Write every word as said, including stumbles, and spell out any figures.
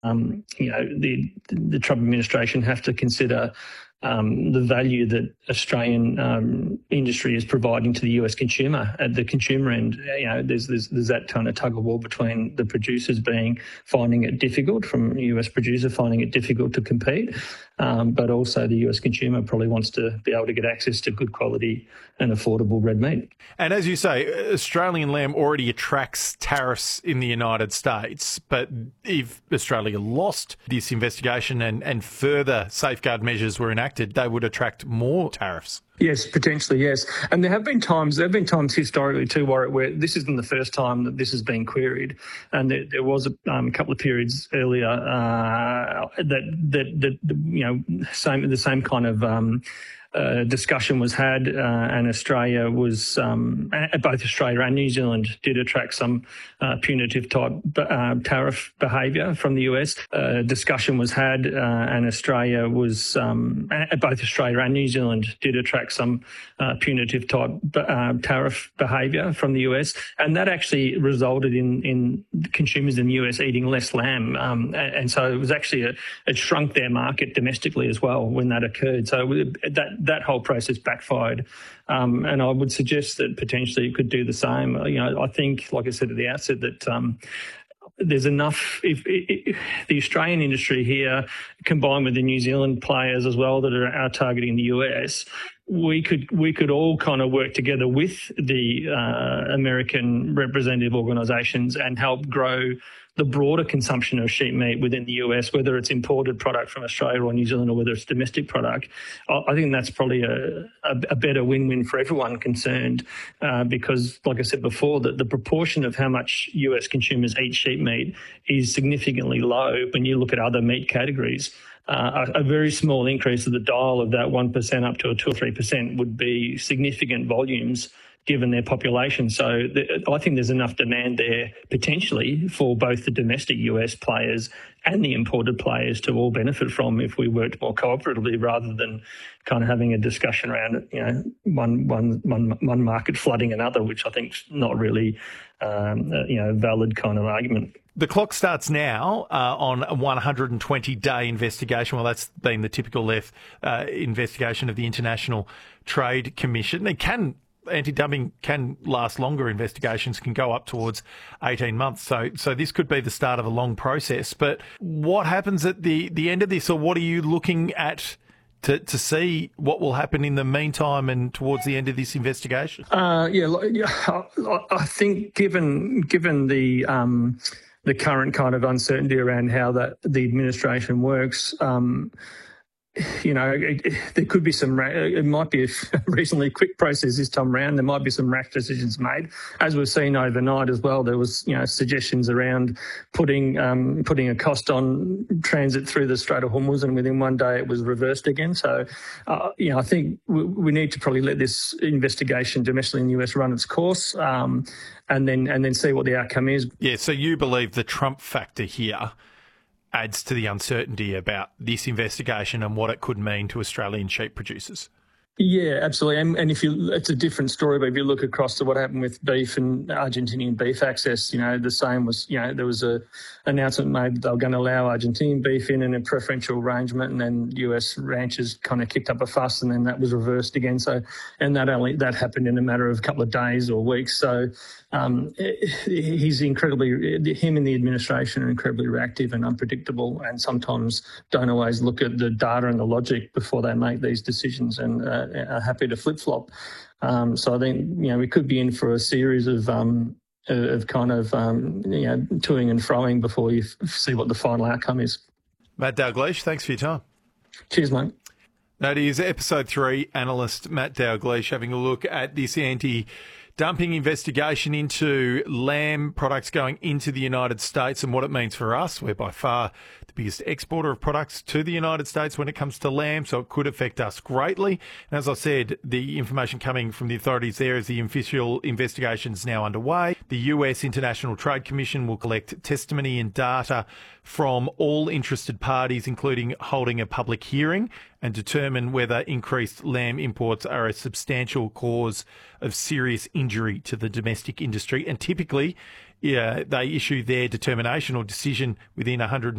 Um, you know, the the Trump administration have to consider um, the value that Australian um, industry is providing to the U S consumer. At the consumer end, you know, there's, there's there's that kind of tug of war between the producers being finding it difficult, from a U S producer finding it difficult to compete, um, but also the U S consumer probably wants to be able to get access to good quality and affordable red meat. And as you say, Australian lamb already attracts tariffs in the United States, but if Australia lost this investigation and, and further safeguard measures were enacted, they would attract more tariffs. Yes, potentially, yes. And there have been times, there have been times historically too, Warwick, where this isn't the first time that this has been queried. And there, there was a um, couple of periods earlier uh, that, that, that, you know, same, the same kind of um, Uh, discussion was had, uh, and Australia was, um, both Australia and New Zealand did attract some uh, punitive type uh, tariff behaviour from the U S. Uh, discussion was had, uh, and Australia was, um, both Australia and New Zealand did attract some uh, punitive type uh, tariff behaviour from the U S, and that actually resulted in, in consumers in the U S eating less lamb, um, and so it was actually a, it shrunk their market domestically as well when that occurred. So that that whole process backfired. Um, and I would suggest that potentially it could do the same. You know, I think, like I said at the outset, that um, there's enough, if, if the Australian industry here, combined with the New Zealand players as well that are, are targeting the U S, we could we could all kind of work together with the uh, American representative organisations and help grow the broader consumption of sheep meat within the U S, whether it's imported product from Australia or New Zealand or whether it's domestic product. I think that's probably a, a, a better win-win for everyone concerned, uh, because, like I said before, that the proportion of how much U S consumers eat sheep meat is significantly low when you look at other meat categories. Uh, a, a very small increase of the dial of that one percent up to a two or three percent would be significant volumes given their population. So th- I think there's enough demand there potentially for both the domestic U S players and the imported players to all benefit from if we worked more cooperatively rather than kind of having a discussion around, you know, one, one, one, one market flooding another, which I think is not really, um, a, you know, valid kind of argument. The clock starts now uh, on a one hundred twenty day investigation. Well, that's been the typical left uh, investigation of the International Trade Commission. It can Anti-dumping can last longer. Investigations can go up towards eighteen months. So so this could be the start of a long process. But what happens at the, the end of this, or what are you looking at to, to see what will happen in the meantime and towards the end of this investigation? Uh, yeah, yeah, I, I think given given the um, the current kind of uncertainty around how that the administration works, um, you know, it, it, there could be some, it might be a reasonably quick process this time around. There might be some rash decisions made. As we've seen overnight as well, there was, you know, suggestions around putting um, putting a cost on transit through the Strait of Hormuz, and within one day it was reversed again. So, uh, you know, I think we, we need to probably let this investigation domestically in the U S run its course, um, and then and then see what the outcome is. Yeah, so you believe the Trump factor here adds to the uncertainty about this investigation and what it could mean to Australian sheep producers? Yeah, absolutely. And, and if you, it's a different story, but if you look across to what happened with beef and Argentinian beef access, you know, the same was, you know, there was a announcement made that they were going to allow Argentinian beef in in a preferential arrangement, and then U S ranchers kind of kicked up a fuss, and then that was reversed again. So, and that only, that happened in a matter of a couple of days or weeks. So, um, he's incredibly, him and the administration are incredibly reactive and unpredictable, and sometimes don't always look at the data and the logic before they make these decisions, and uh, are happy to flip-flop. Um, so I think, you know, we could be in for a series of um, of kind of, um, you know, toing and froing before you f- see what the final outcome is. Matt Dalgleish, thanks for your time. Cheers, mate. That is episode three, analyst Matt Dalgleish having a look at this anti-dumping investigation into lamb products going into the United States and what it means for us. We're by far the biggest exporter of products to the United States when it comes to lamb, so it could affect us greatly. And as I said, the information coming from the authorities there is the official investigation is now underway. The U S International Trade Commission will collect testimony and data from all interested parties, including holding a public hearing, and determine whether increased lamb imports are a substantial cause of serious injury to the domestic industry. And typically, yeah, they issue their determination or decision within one hundred